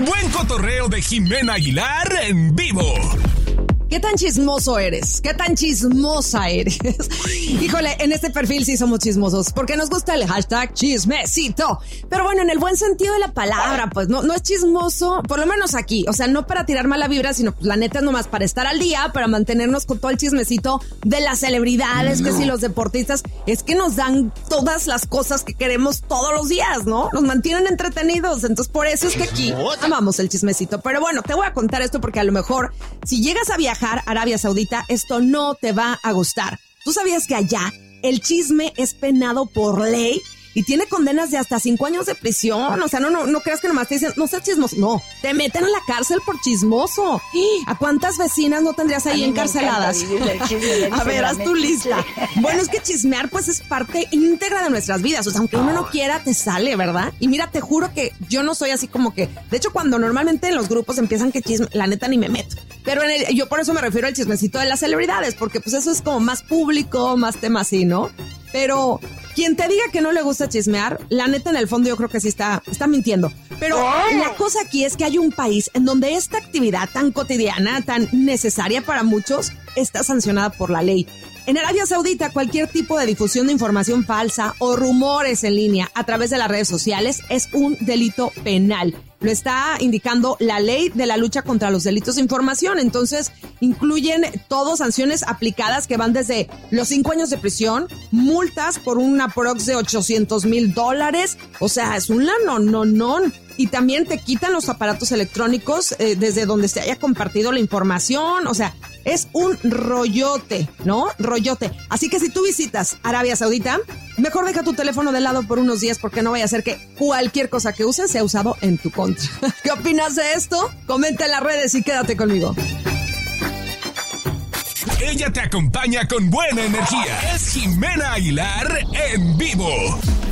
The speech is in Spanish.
buen cotorreo de Jimena Aguilar en vivo. ¿Qué tan chismoso eres? ¿Qué tan chismosa eres? Híjole, en este perfil sí somos chismosos, porque nos gusta el hashtag chismecito. Pero bueno, en el buen sentido de la palabra, pues no es chismoso, por lo menos aquí. O sea, no para tirar mala vibra, sino pues la neta es nomás para estar al día, para mantenernos con todo el chismecito de las celebridades, que si los deportistas, es que nos dan todas las cosas que queremos todos los días, ¿no? Nos mantienen entretenidos, entonces por eso es que aquí amamos el chismecito. Pero bueno, te voy a contar esto porque a lo mejor si llegas a viajar a Arabia Saudita, esto no te va a gustar. ¿Tú sabías que allá el chisme es penado por ley y tiene condenas de hasta 5 años de prisión? O sea, no creas que nomás te dicen, no seas chismoso. No, te meten a la cárcel por chismoso. ¿A cuántas vecinas no tendrías ahí encarceladas? A ver, haz tu lista. Bueno, es que chismear pues es parte íntegra de nuestras vidas. O sea, aunque uno no quiera, te sale, ¿verdad? Y mira, te juro que yo no soy así como que... De hecho, cuando normalmente en los grupos empiezan que chisme, la neta ni me meto. Pero yo por eso me refiero al chismecito de las celebridades, porque pues eso es como más público, más tema así, ¿no? Pero quien te diga que no le gusta chismear, la neta en el fondo yo creo que sí está mintiendo. Pero la cosa aquí es que hay un país en donde esta actividad tan cotidiana, tan necesaria para muchos, está sancionada por la ley. En Arabia Saudita, cualquier tipo de difusión de información falsa o rumores en línea a través de las redes sociales es un delito penal. Lo está indicando la ley de la lucha contra los delitos de información. Entonces, incluyen todas sanciones aplicadas que van desde los 5 años de prisión, multas por un aprox de $800,000. O sea, es un lanononón. Y también te quitan los aparatos electrónicos desde donde se haya compartido la información. O sea, es un rollote, ¿no? Rollote. Así que si tú visitas Arabia Saudita, mejor deja tu teléfono de lado por unos días porque no vaya a ser que cualquier cosa que uses sea usado en tu contra. ¿Qué opinas de esto? Comenta en las redes y quédate conmigo. Ella te acompaña con buena energía. Es Jimena Aguilar en vivo.